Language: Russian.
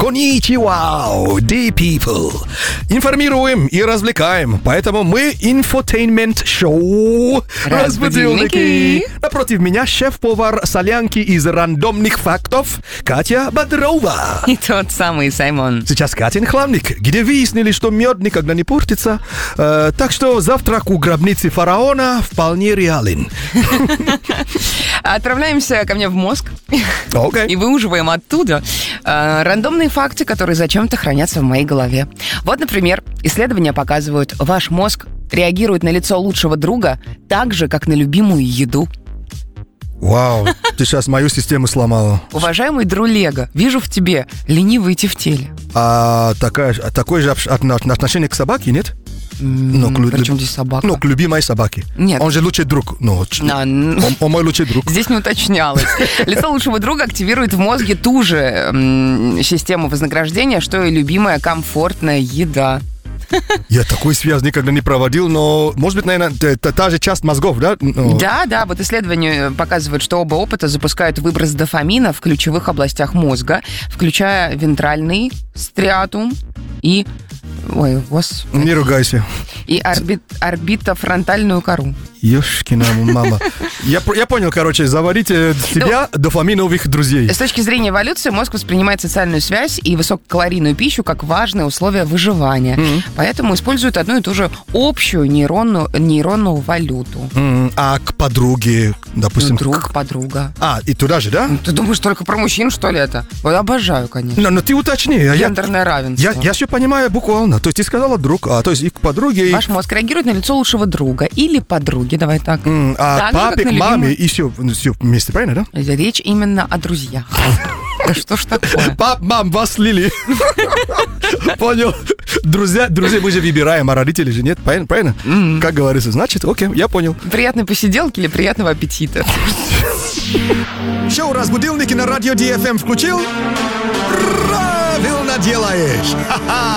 Konnichiwa, dear people. Информируем и развлекаем, поэтому мы инфотейнмент-шоу «Разбудилники». Напротив меня шеф-повар солянки из рандомных фактов Катя Бодрова. И тот самый Саймон. Сейчас Катин хлебник, где выяснили, что мед никогда не портится. Так что завтрак у гробницы фараона вполне реален. Отправляемся ко мне в мозг Okay. и выуживаем оттуда рандомные факты, которые зачем-то хранятся в моей голове. Вот, например, исследования показывают, ваш мозг реагирует на лицо лучшего друга так же, как на любимую еду. Вау, ты сейчас мою систему сломала. Уважаемый друлега, вижу в тебе ленивый тефтели. Такое же отношение к собаке, нет? Причем здесь собака? К любимой собаке. Нет. Он же лучший друг. Он мой лучший друг. Здесь не уточнялось. Лицо лучшего друга активирует в мозге ту же систему вознаграждения, что и любимая комфортная еда. Я такой связь никогда не проводил, но, может быть, наверное, это та же часть мозгов, да? Да, вот исследования показывают, что оба опыта запускают выброс дофамина в ключевых областях мозга, включая вентральный стриатум и... Ой, господи. Не ругайся. И орбитофронтальную кору. Ёшкина мама. Я понял, заварите себя дофаминовых друзей. С точки зрения эволюции мозг воспринимает социальную связь и высококалорийную пищу как важное условие выживания. Поэтому используют одну и ту же общую нейронную валюту. А к подруге, допустим... Друг, подруга. И туда же, да? Ты думаешь только про мужчин, что ли, это? Вот обожаю, конечно. Но ты уточни. Гендерное равенство. Я все понимаю буквально. То есть ты сказала друг, то есть и к подруге... Ваш мозг реагирует на лицо лучшего друга или подруги, давай так. А папе, к маме и все вместе, правильно, да? Речь именно о друзьях. Да что ж такое? Пап, мам, вас слили. Понял. Друзья, мы же выбираем, а родители же нет, правильно? Как говорится, значит, окей, я понял. Приятной посиделки или приятного аппетита? Шоу «Разбудилники» на радио DFM включил? Правильно делаешь!